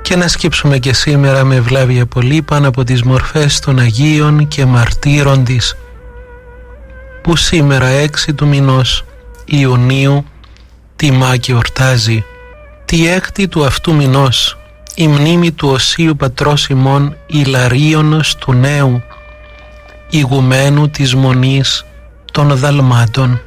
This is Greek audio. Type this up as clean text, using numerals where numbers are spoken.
και να σκύψουμε και σήμερα με ευλάβεια πολύ πάνω από τις μορφές των Αγίων και Μαρτύρων της, που σήμερα 6 του μηνός Ιουνίου τιμά και ορτάζει. Τη 6η του αυτού μηνός η μνήμη του Οσίου Πατρός ημών Ιλαρίωνος του Νέου, ηγουμένου της Μονής των Δαλμάτων.